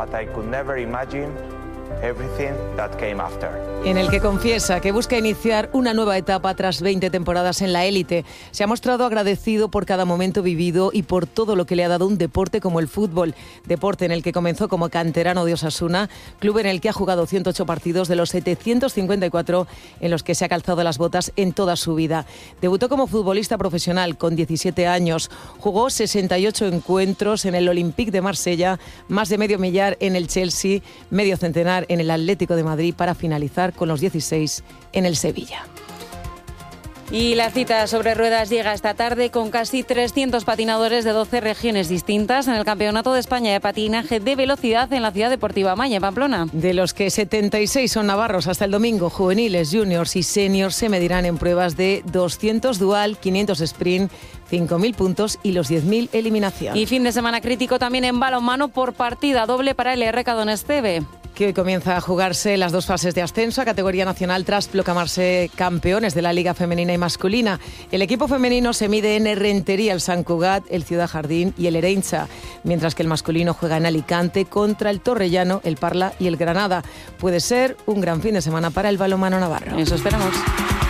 but I could never imagine everything that came after. En el que confiesa que busca iniciar una nueva etapa tras 20 temporadas en la élite. Se ha mostrado agradecido por cada momento vivido y por todo lo que le ha dado un deporte como el fútbol. Deporte en el que comenzó como canterano de Osasuna, club en el que ha jugado 108 partidos de los 754 en los que se ha calzado las botas en toda su vida. Debutó como futbolista profesional con 17 años. Jugó 68 encuentros en el Olympique de Marsella, más de medio millar en el Chelsea, medio centenar en el Atlético de Madrid para finalizar con los 16 en el Sevilla. Y la cita sobre ruedas llega esta tarde con casi 300 patinadores de 12 regiones distintas en el Campeonato de España de Patinaje de Velocidad en la Ciudad Deportiva Maya, en Pamplona. De los que 76 son navarros hasta el domingo, juveniles, juniors y seniors se medirán en pruebas de 200 dual, 500 sprint, 5.000 puntos y los 10.000 eliminación. Y fin de semana crítico también en balonmano por partida doble para el RK Donesteve, que hoy comienza a jugarse las dos fases de ascenso a categoría nacional tras proclamarse campeones de la Liga femenina y masculina. El equipo femenino se mide en Rentería, el Sant Cugat, el Ciudad Jardín y el Ereincha, mientras que el masculino juega en Alicante contra el Torrellano, el Parla y el Granada. Puede ser un gran fin de semana para el balonmano navarro. Eso esperamos.